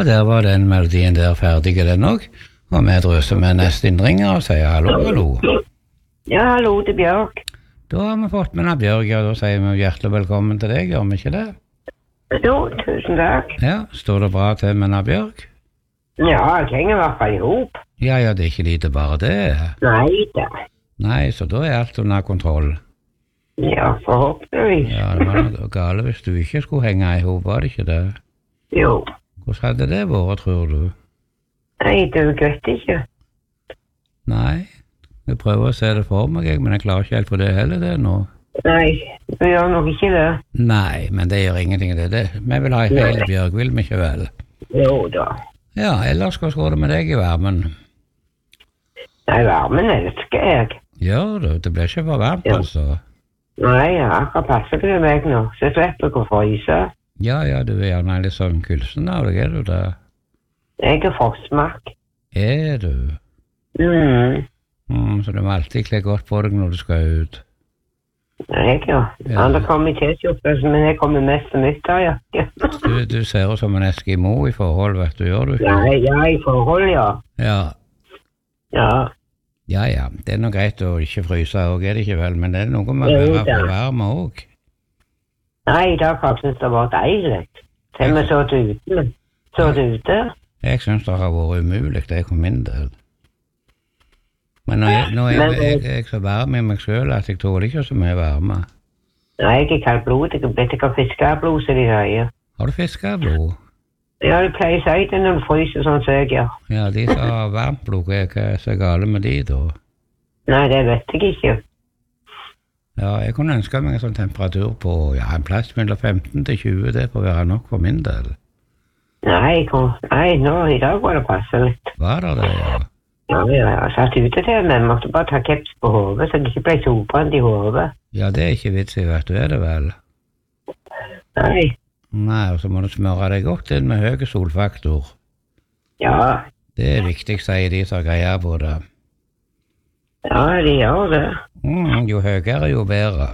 Og der var den melodien der ferdig, den også. Og vi drøser med neste innringer og sier hallo, hallo. Ja, hallo, det er Bjørg. Da har vi fått med Bjørg, og da sier vi hjertelig velkommen til deg, gjør vi ikke det? Jo, tusen takk. Ja, står det bra til med Bjørg? Ja, jeg trenger i hvert fall ihop. Ja, det er ikke lite bare det. Nei da. Nei, så da er alt under kontroll. Ja, forhåpentligvis. Ja, det var noe gale hvis du ikke skulle henge i hop, var det ikke det? Jo. Hvordan hadde det vært, tror du? Nei, det vet ikke. Nei, jeg prøver å se det for meg, men jeg klarer ikke helt for det heller det nå. Nei, du gjør nok ikke det. Nei, men det gjør ingenting det. Vi vil ha en hel Bjørg, vil vi ikke vel? Jo da. Ja, ellers skal gå det med deg i varmen. Nei, varmen elsker jeg. Gjør du? Det blir ikke for varmt, altså. Nei, akkurat passer det meg nå, så jeg slipper ikke å fryse. Ja, du er gjerne litt sånn kulsen av deg, er du det? Jeg er frostmark. Er du? Så du må alltid kle godt på deg når du skal ut. Nei, ja. Andre kommer i T-skjorte, men jeg kommer mest til nyttårjakke. Du ser jo som en Eskimo i forhold, vet du, gjør du ikke? Ja, i forhold, ja. Ja, det er noe greit å ikke fryse også, er det ikke vel? Men det er noe med å være for varme også. Nei, i dag har jeg syntes det var deilig. Til vi så det ute. Jeg synes det har vært umulig, det er for min del. Men nå er jeg så varm i meg selv at jeg tåler ikke så mye varme. Nei, jeg er kaldblod, jeg har fiskeblod, så de sier. Har du fiskeblod? Ja, det pleier å si det når du fryser sånn som jeg gjør. Ja, de som har varmt blod, hva er så gale med de da? Nei, det vet jeg ikke. Ja, jeg kunne ønske meg en sånn temperatur på, en plass mellom 15 til 20, det får være nok for min del. Nei, nå i dag var det passe litt. Var det, ja? Ja, jeg har satt ute til, men måtte bare ta keps på hodet, så det ikke ble solbrent i hodet. Ja, det er ikke vits i, vet du, er det vel? Nei. Nei, og så må du smøre deg godt inn med høy solfaktor. Ja. Det er viktig, sier de som greier på det. Ja, de gjør det. Jo høyere, jo bedre.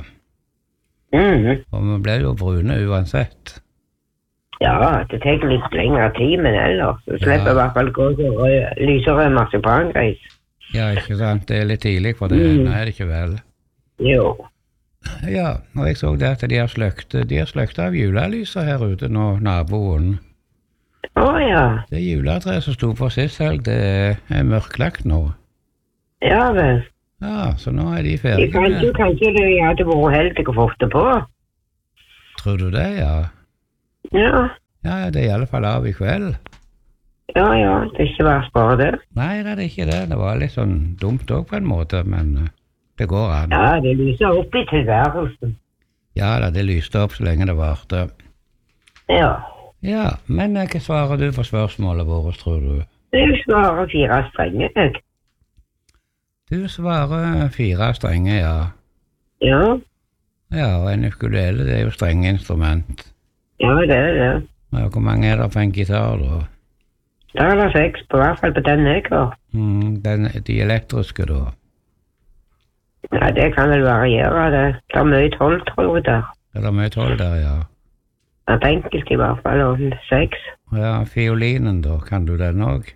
Og vi blir jo brune uansett. Ja, det tar litt lengre tid, men ellers så slipper i hvert fall gå til lysere marsipangreis. Ja, ikke sant? Det er litt tidlig for det, er det ikke vel? Jo. Ja, og jeg så det at de har sløkt av julelyser her ute nå, naboen. Ja. Det juletreet som sto på sist helg, det er mørklagt nå. Ja, vel. Ja, så nå er de ferdige med. Kanskje det hadde vært heldig å få det på? Tror du det, ja? Ja. Ja, det er i alle fall av i kveld. Ja, det er ikke verst bare det. Nei, det er ikke det. Det var litt sånn dumt også på en måte, men det går an. Ja, det lyser opp i tilværelsen. Ja, det lyste opp så lenge det varte. Ja. Ja, men hva svarer du på spørsmålet vårt, tror du? Jeg svarer 4 strenger, jeg. Du svarer 4 strenger, ja. Ja. Ja, og en ukulele, det er jo strengeinstrument. Ja, det er det. Ja, hvor mange er det på en gitar, da? Da er det 6, på hvert fall på den jeg har. De elektriske, da? Ja, det kan vel variere, det. Det er mye 12, tror jeg, der. Det er mye 12 der, ja. Ja, det er enkelt i hvert fall, og 6. Ja, fiolinen, da, kan du den også?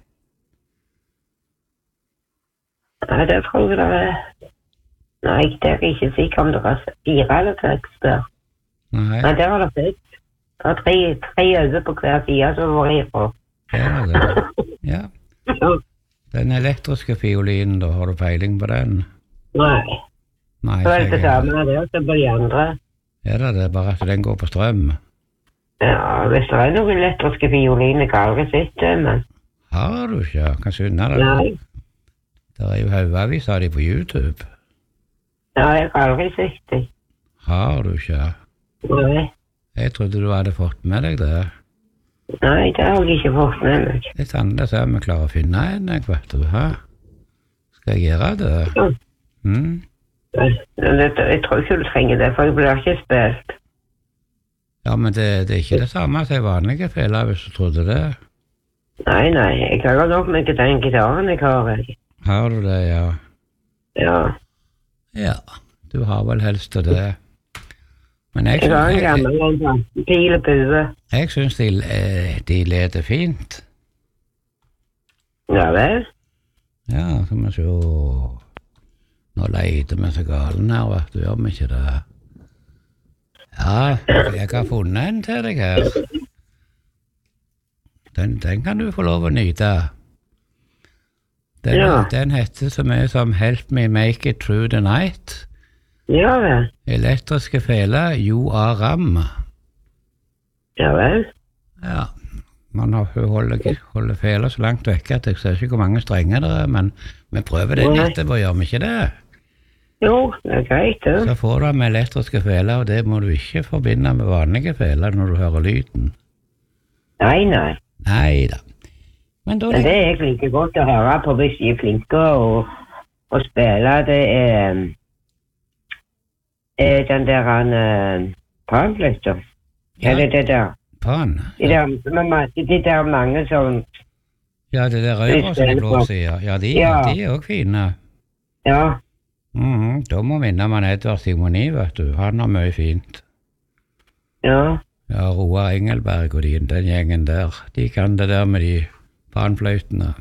Nei, det tror jeg det er. Nei, det er ikke sikkert om det er 4 eller 6 der. Nei, det er det 6. Det er 3 øyne på hver side, så var jeg på. Ja, det. Ja. Den elektriske fiolinen, da, har du peiling på den? Nei. Det er det samme, det er også på de andre. Ja, det er bare at den går på strøm. Ja, hvis det er noen elektriske fioliner, kan jeg aldri sett det, men... Har du ikke? Kan skynde deg? Nei. Det er jo haugavis av de på YouTube. Ja, jeg har aldri sett det. Har du ikke? Nei. Jeg trodde du hadde fått med deg det. Nei, det har jeg ikke fått med meg. Det er annerledes at vi klarer å finne en, jeg vet du, hæ? Skal jeg gjøre det? Ja. Jeg tror ikke du trenger det, for jeg blir ikke spilt. Ja, men det er ikke det samme som vanlige feller, hvis du trodde det. Nei, jeg klarer nok med den gitaren jeg har. Har du det, ja? Ja. Ja, du har vel helst det. Men jeg synes de leder fint. Ja vel? Ja, så må vi se. Nå leter vi så galen her, vet du, gjør vi ikke det? Ja, jeg har funnet en til deg her. Den kan du få lov å nyte. Den heter så mye som Help Me Make It Through the Night. Ja vel. Elektriske feler, Joaram. Ja vel. Ja, man holder feler så langt vekk at jeg ser ikke hvor mange strenger det er, men vi prøver det etterpå, gjør vi ikke det? Jo, det er greit, det. Så får du med elektriske feler, og det må du ikke forbinde med vanlige feler når du hører lyden. Nei. Neida. Men det er egentlig ikke godt å høre på hvis de er flinke å spille. Det er den der panfløyta. Ja, det der. Pan? De der mange som... Ja, det der røyre som blå sier. Ja, de er også fine. Ja. Da må minne man Edvard Simoni, vet du. Han har mye fint. Ja. Ja, Roar Engelberg og den gjengen der. De kan det der med de panfløytene.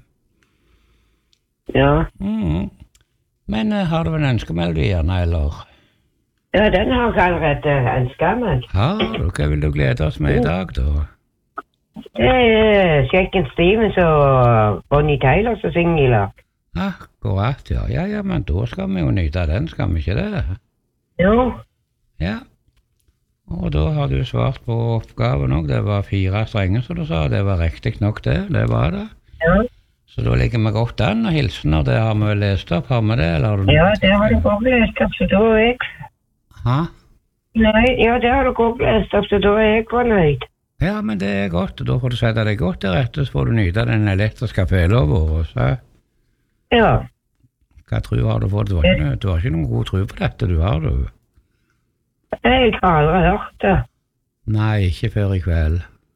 Ja. Men har du en ønskemelodi gjerne, eller? Ja, den har jeg allerede ønsket meg. Hva vil du glede oss med i dag, da? Det er Shakin' Stevens og Bonnie Tyler som synger i lag. Akkurat, ja. Ja, men da skal vi jo nyte den, skal vi ikke det? Jo. Ja. Og da har du svart på oppgaven også. Det var 4 strenger, som du sa. Det var riktig nok det var det. Ja. Så da ligger vi godt an, og hilsener, det har vi lest opp, har vi det, eller? Ja, det har du godt lest opp, så da er jeg... Hæ? Nei, ja, det har du godt lest opp, så da er jeg fornøyd. Ja, men det er godt, og da får du sette deg godt til rette, så får du nyte den elektriske fela vår, så... Ja. Hva tro har du fått? Du har ikke noen god tro på dette, du har du? Jeg har aldri hørt det. Nei, ikke før i kveld.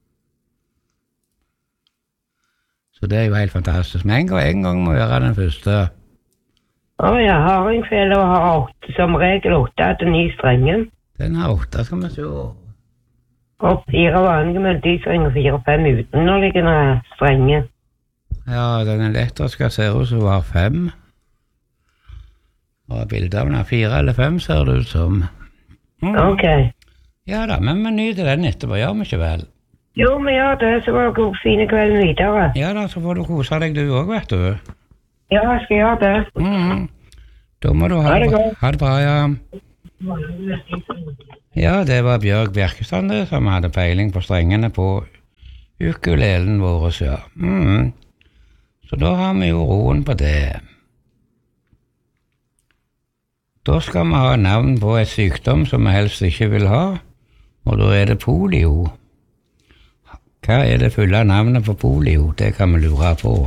Så det er jo helt fantastisk. Men en gang må gjøre den første. Ja, hardingfele og har 8, som regel 8 til 9 strenger. Den har 8, skal vi se. Og 4 vanlige melodistrenger, 4-5 utenliggende strenger. Ja, den elektriske ser ut som var 5. Og bildet av den er 4 eller 5 ser det ut som. Ok. Ja da, men vi nyter den etterpå, gjør vi ikke vel? Jo, vi gjør det, så var det god fine kvelden videre. Ja da, så får du kose deg du også, vet du. Ja, jeg skal gjøre det. Da må du ha det bra, ja. Ja, det var Bjørg Bjerkestad som hadde peiling på strengene på ukulelen vår, ja. Så da har vi jo roen på det. Da skal vi ha navn på et sykdom som vi helst ikke vil ha, og da er det polio. Hva er det fulle navnet på polio? Det kan vi lure på.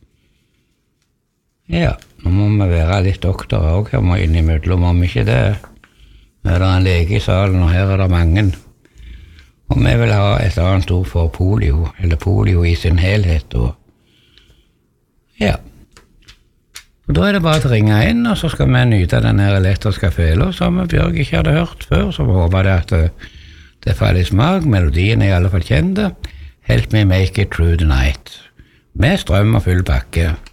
Ja, nå må vi være litt doktorer også, her må innimellom, om ikke det. Nå er det en lege i salen, og her er det mange. Og vi vil ha et annet ord for polio, eller polio i sin helhet, og ja. Og da er det bare til å ringe inn, og så skal vi nyte denne elektriske fela, som Bjørg ikke hadde hørt før, så vi håper det at det faller i smak. Melodien er i alle fall kjente. Help Me Make It Through the Night. Med strøm og full pakke.